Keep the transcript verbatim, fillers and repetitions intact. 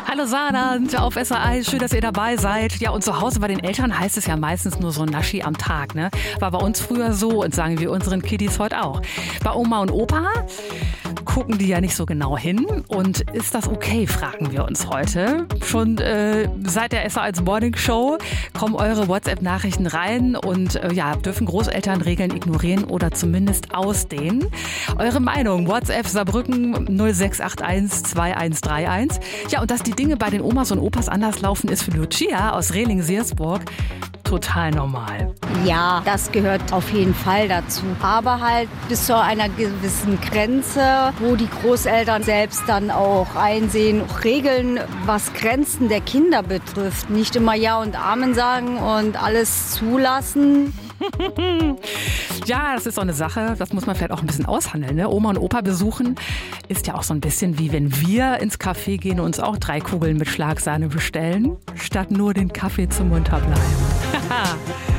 Hallo Saarland auf S R eins, schön, dass ihr dabei seid. Ja, und zu Hause bei den Eltern heißt es ja meistens nur so ein Naschi am Tag, ne? War bei uns früher so und sagen wir unseren Kiddies heute auch. Bei Oma und Opa gucken die ja nicht so genau hin. Und ist das okay, fragen wir uns heute. Schon äh, seit der S R eins Morning Show kommen eure WhatsApp-Nachrichten rein und äh, ja, dürfen Großeltern Regeln ignorieren oder zumindest ausdehnen. Eure Meinung, WhatsApp Saarbrücken null sechs acht eins zwei eins drei eins. Ja, und dass die Dinge bei den Omas und Opas anders laufen, ist für Lucia aus Rehling-Siersburg total normal. Ja, das gehört auf jeden Fall dazu. Aber halt bis zu einer gewissen Grenze, wo die Großeltern selbst dann auch einsehen, regeln, was Grenzen der Kinder betrifft. Nicht immer Ja und Amen sagen und alles zulassen. Ja, das ist so eine Sache, das muss man vielleicht auch ein bisschen aushandeln. Ne? Oma und Opa besuchen ist ja auch so ein bisschen wie wenn wir ins Café gehen und uns auch drei Kugeln mit Schlagsahne bestellen, statt nur den Kaffee zum Munterbleiben.